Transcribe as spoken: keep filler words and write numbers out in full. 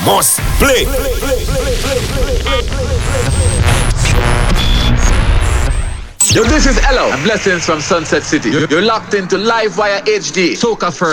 must play. Yo, this is Elo and blessings from Sunset City. You're, you're locked into Live Wire H D, Soca First.